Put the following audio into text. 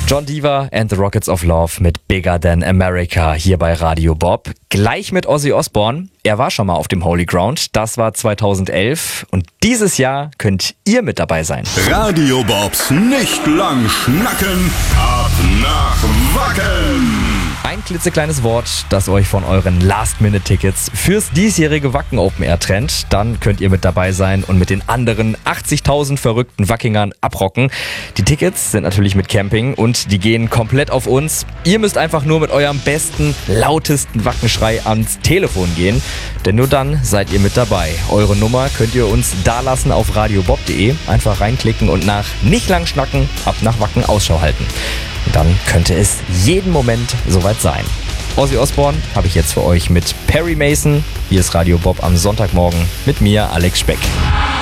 John Deaver and the Rockets of Love mit Bigger Than America hier bei Radio Bob. Gleich mit Ozzy Osbourne. Er war schon mal auf dem Holy Ground. Das war 2011. Und dieses Jahr könnt ihr mit dabei sein. Radio Bobs nicht lang schnacken, ab nach Wacken. Ein klitzekleines Wort, das euch von euren Last-Minute-Tickets fürs diesjährige Wacken Open Air trennt. Dann könnt ihr mit dabei sein und mit den anderen 80.000 verrückten Wackingern abrocken. Die Tickets sind natürlich mit Camping und die gehen komplett auf uns. Ihr müsst einfach nur mit eurem besten, lautesten Wackenschrei ans Telefon gehen, denn nur dann seid ihr mit dabei. Eure Nummer könnt ihr uns dalassen auf radiobob.de. Einfach reinklicken und nach nicht lang schnacken, ab nach Wacken Ausschau halten. Und dann könnte es jeden Moment soweit sein. Ozzy Osbourne habe ich jetzt für euch mit Perry Mason. Hier ist Radio Bob am Sonntagmorgen mit mir, Alex Speck.